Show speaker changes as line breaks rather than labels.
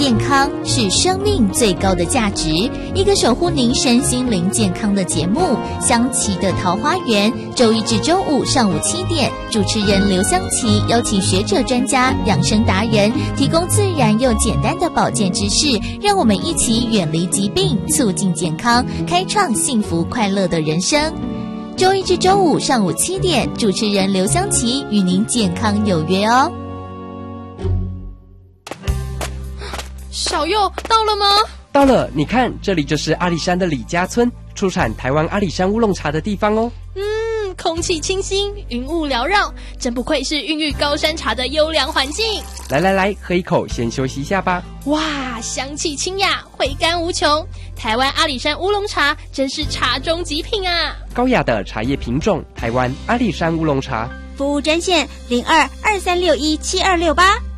健康是生命最高的价值，一个守护您身心灵健康的节目——香琪的桃花源，周一至周五上午7点，主持人刘香琪邀请学者专家、养生达人，提供自然又简单的保健知识，让我们一起远离疾病，促进健康，开创幸福快乐的人生。周一至周五上午7点，主持人刘香琪与您健康有约哦。
小佑到了吗？
到了，你看，这里就是阿里山的李家村，出产台湾阿里山乌龙茶的地方哦。
空气清新，云雾缭绕，真不愧是孕育高山茶的优良环境。
来，喝一口，先休息一下吧。
哇，香气清雅，回甘无穷。台湾阿里山乌龙茶真是茶中极品啊！
高雅的茶叶品种，台湾阿里山乌龙茶。
服务专线0223617268。